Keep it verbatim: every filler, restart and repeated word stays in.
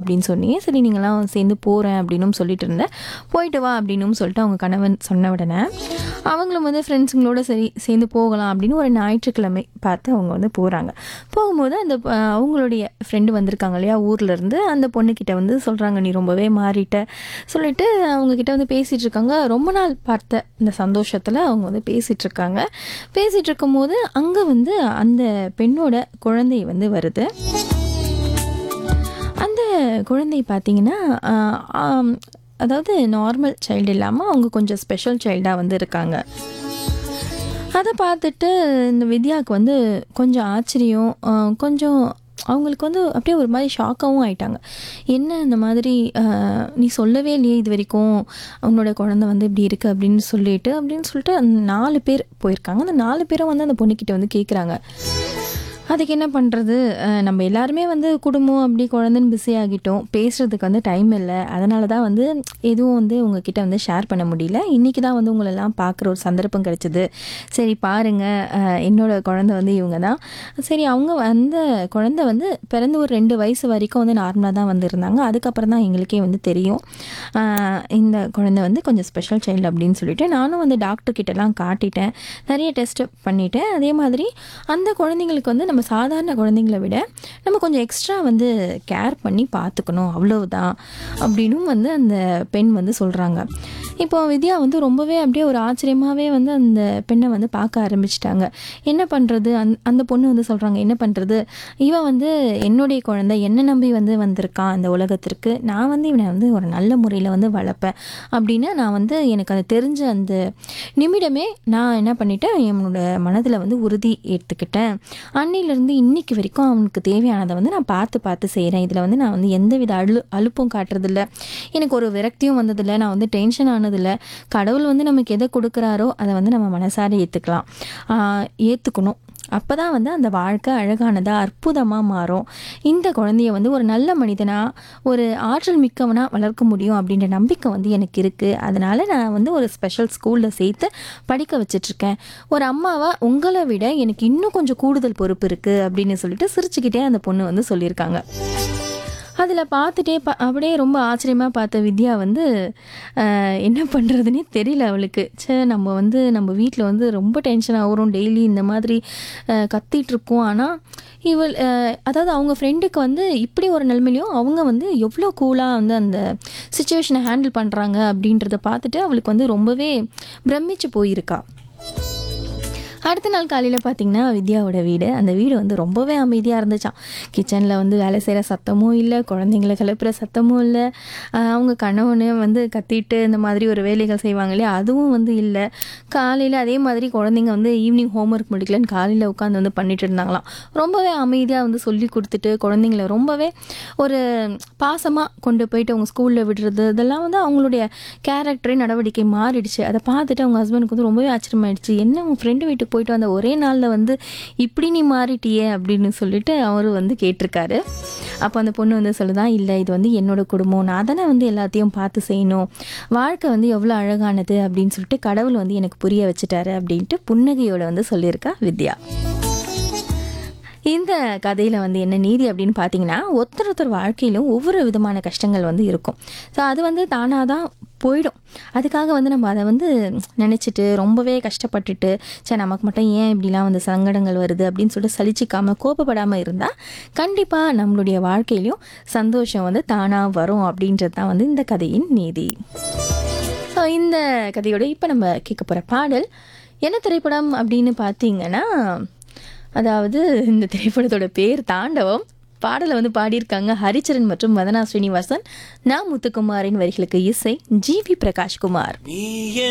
அப்படின்னு சொன்னீங்க. சரி நீங்களாம் சேர்ந்து போகிறேன் அப்படின்னும் சொல்லிட்டு இருந்தேன். போயிட்டு வா அப்படின்னும் சொல்லிட்டு அவங்க கணவன் சொன்ன உடனே அவங்களும் வந்து ஃப்ரெண்ட்ஸுங்களோட சரி சேர்ந்து போகலாம் அப்படின்னு ஒரு ஞாயிற்றுக்கிழமை பார்த்து அவங்க வந்து போகிறாங்க. போகும்போது அந்த அஹ், அவங்களுடைய ஃப்ரெண்டு வந்திருக்காங்க இல்லையா ஊர்லேருந்து, அந்த பொண்ணுக்கிட்ட வந்து சொல்கிறாங்க நீ ரொம்பவே மாறிட்ட சொல்லிட்டு அவங்கக்கிட்ட வந்து பேசிகிட்டு இருக்காங்க. ரொம்ப நாள் பார்த்த இந்த சந்தோஷத்தில் அவங்க வந்து பேசிகிட்டு இருக்காங்க. பேசிகிட்டு இருக்கும்போது அங்கே வந்து அந்த பெண்ணோட குழந்தை வந்து வருது. அந்த குழந்தை பார்த்தீங்கன்னா ஆஹ், ஆம், அதாவது நார்மல் சைல்டு இல்லாமல் அவங்க கொஞ்சம் ஸ்பெஷல் சைல்டாக வந்து இருக்காங்க. அதை பார்த்துட்டு இந்த வித்யாவுக்கு வந்து கொஞ்சம் ஆச்சரியம், ஆஹ், கொஞ்சம் அவங்களுக்கு வந்து அப்படியே ஒரு மாதிரி ஷாக்காகவும் ஆயிட்டாங்க. என்ன இந்த மாதிரி ஆஹ், நீ சொல்லவே இல்லையே இது வரைக்கும் உன்னோட குழந்தை வந்து இப்படி இருக்குது அப்படின்னு சொல்லிட்டு அப்படின்னு சொல்லிட்டு அந்த நாலு பேர் போயிருக்காங்க. அந்த நாலு பேரும் வந்து அந்த பொண்ணுக்கிட்ட வந்து கேட்குறாங்க. அதுக்கு என்ன பண்ணுறது, நம்ம எல்லாருமே வந்து குடும்பம் அப்படி குழந்தைன்னு பிஸி ஆகிட்டோம், பேசுகிறதுக்கு வந்து டைம் இல்லை, அதனால தான் வந்து எதுவும் வந்து உங்ககிட்ட வந்து ஷேர் பண்ண முடியல. இன்றைக்கி தான் வந்து உங்களெல்லாம் பார்க்குற ஒரு சந்தர்ப்பம் கிடைச்சிது. சரி பாருங்கள், என்னோட குழந்தை வந்து இவங்க தான். சரி அவங்க அந்த குழந்தை வந்து பிறந்து ஒரு ரெண்டு வயசு வரைக்கும் வந்து நார்மலாக தான் வந்து இருந்தாங்க. அதுக்கப்புறம் தான் எங்களுக்கே வந்து தெரியும் ஆஹ், இந்த குழந்தை வந்து கொஞ்சம் ஸ்பெஷல் சைல்டு அப்படின்னு சொல்லிட்டு நானும் வந்து டாக்டர் கிட்டலாம் காட்டிட்டேன், நிறைய டெஸ்ட் பண்ணிட்டேன். அதே மாதிரி அந்த குழந்தைங்களுக்கு வந்து நம்ம சாதாரண குழந்தைங்களை விட நம்ம கொஞ்சம் எக்ஸ்ட்ரா வந்து கேர் பண்ணி பார்த்துக்கணும், அவ்வளவுதான் அப்படின்னும் வந்து அந்த பெண் வந்து சொல்கிறாங்க. இப்போ வித்யா வந்து ரொம்பவே அப்படியே ஒரு ஆச்சரியமாகவே வந்து அந்த பெண்ணை வந்து பார்க்க ஆரம்பிச்சிட்டாங்க. என்ன பண்ணுறது, அந் அந்த பொண்ணு வந்து சொல்கிறாங்க என்ன பண்ணுறது, இவன் வந்து என்னுடைய குழந்தை, என்னை நம்பி வந்து வந்திருக்கான் இந்த உலகத்திற்கு, நான் வந்து இவனை வந்து ஒரு நல்ல முறையில் வந்து வளர்ப்பேன் அப்படின்னு நான் வந்து எனக்கு அது தெரிஞ்ச அந்த நிமிடமே நான் என்ன பண்ணிட்டேன், என்னோட மனதில் வந்து உறுதி ஏற்றுக்கிட்டேன். அன்னையிலேருந்து இன்னைக்கு வரைக்கும் அவனுக்கு தேவையானதை வந்து நான் பார்த்து பார்த்து செய்கிறேன். இதில் வந்து நான் வந்து எந்தவித அழு அலுப்பும் காட்டுறதில்ல, எனக்கு ஒரு விரக்தியும் வந்ததில்லை, நான் வந்து டென்ஷன் ஆனதில்லை. கடவுள் வந்து நமக்கு எதை கொடுக்குறாரோ அதை வந்து நம்ம மனசார ஏற்றுக்கலாம், ஏற்றுக்கணும். அப்போ தான் வந்து அந்த வாழ்க்கை அழகானதாக அற்புதமாக மாறும். இந்த குழந்தைய வந்து ஒரு நல்ல மனிதனாக ஒரு ஆற்றல் மிக்கவனாக வளர்க்க முடியும் அப்படின்ற நம்பிக்கை வந்து எனக்கு இருக்குது. அதனால் நான் வந்து ஒரு ஸ்பெஷல் ஸ்கூலில் சேர்த்து படிக்க வச்சிட்ருக்கேன். ஒரு அம்மாவாக உங்களை விட எனக்கு இன்னும் கொஞ்சம் கூடுதல் பொறுப்பு இருக்குது அப்படின்னு சொல்லிட்டு சிரிச்சுக்கிட்டே அந்த பொண்ணு வந்து சொல்லியிருக்காங்க. அதில் பார்த்துட்டே ப அப்படியே ரொம்ப ஆச்சரியமாக பார்த்த வித்யா வந்து ஆஹ், என்ன பண்ணுறதுனே தெரியல அவளுக்கு. சே நம்ம வந்து நம்ம வீட்டில் வந்து ரொம்ப டென்ஷன் ஆகிறோம், டெய்லி இந்த மாதிரி ஆஹ், கத்திட்டு இருக்கோம். ஆனால் இவள் ஆஹ், அதாவது அவங்க ஃப்ரெண்டுக்கு வந்து இப்படி ஒரு நிலைமையிலையும் அவங்க வந்து எவ்வளோ கூலாக வந்து அந்த சுச்சுவேஷனை ஹேண்டில் பண்ணுறாங்க அப்படின்றத பார்த்துட்டு அவளுக்கு வந்து ரொம்பவே பிரமிச்சு போயிருக்கா. அடுத்த நாள் காலையில் பார்த்தீங்கன்னா வித்யாவோட வீடு, அந்த வீடு வந்து ரொம்பவே அமைதியாக இருந்துச்சான். கிச்சனில் வந்து வேலை செய்கிற சத்தமும் இல்லை, குழந்தைங்கள கிளப்புற சத்தமும் இல்லை, ஆஹ் அவங்க கணவனு வந்து கத்திட்டு இந்த மாதிரி ஒரு வேலைகள் செய்வாங்க இல்லையா, அதுவும் வந்து இல்லை. காலையில் அதே மாதிரி குழந்தைங்க வந்து ஈவினிங் ஹோம்ஒர்க் முடிக்கலன்னு காலையில் உட்காந்து வந்து பண்ணிட்டு இருந்தாங்களாம். ரொம்பவே அமைதியாக வந்து சொல்லி கொடுத்துட்டு குழந்தைங்கள ரொம்பவே ஒரு பாசமாக கொண்டு போயிட்டு அவங்க ஸ்கூலில் விடுறது, இதெல்லாம் வந்து அவங்களுடைய கேரக்டரே நடவடிக்கை மாறிடுச்சு. அதை பார்த்துட்டு அவங்க ஹஸ்பண்டுக்கு வந்து ரொம்பவே ஆச்சரியமாயிடுச்சு. என்ன உன் ஃப்ரெண்டு வீட்டுக்கு போயிட்டு வந்த ஒரே நாளில் வந்து இப்படி நீ மாறிட்டியே அப்படின்னு சொல்லிட்டு அவரு வந்து கேட்டிருக்காரு. அப்போ அந்த பொண்ணு வந்து சொல்லுதான், இல்லை இது வந்து என்னோட குடும்பம், நான் தானே வந்து எல்லாத்தையும் பார்த்து செய்யணும், வாழ்க்கை வந்து எவ்வளோ அழகானது அப்படின்னு சொல்லிட்டு கடவுள் வந்து எனக்கு புரிய வச்சுட்டாரு அப்படின்ட்டு புன்னகையோட வந்து சொல்லியிருக்கா வித்யா. இந்த கதையில் வந்து என்ன நீதி அப்படின்னு பார்த்தீங்கன்னா, ஒருத்தர் ஒருத்தர் வாழ்க்கையிலும் ஒவ்வொரு விதமான கஷ்டங்கள் வந்து இருக்கும். ஸோ அது வந்து தானாக தான் போயிடும். அதுக்காக வந்து நம்ம அதை வந்து நினச்சிட்டு ரொம்பவே கஷ்டப்பட்டுட்டு சரி நமக்கு மட்டும் ஏன் இப்படிலாம் வந்து சங்கடங்கள் வருது அப்படின்னு சொல்லிட்டு சலிச்சிக்காமல் கோபப்படாமல் இருந்தால் கண்டிப்பாக நம்மளுடைய வாழ்க்கையிலையும் சந்தோஷம் வந்து தானாக வரும் அப்படின்றது தான் வந்து இந்த கதையின் நீதி. ஸோ இந்த கதையோட இப்போ நம்ம கேட்க போகிற பாடல் என்ன திரைப்படம் அப்படின்னு பார்த்தீங்கன்னா, அதாவது இந்த திரைப்படத்தோட பேர் தாண்டவம். பாடலை வந்து பாடியிருக்காங்க ஹரிச்சரன் மற்றும் வதனா ஸ்ரீனிவாசன். நா முத்துக்குமாரின் வரிகளுக்கு இசை ஜி வி பிரகாஷ்குமார்.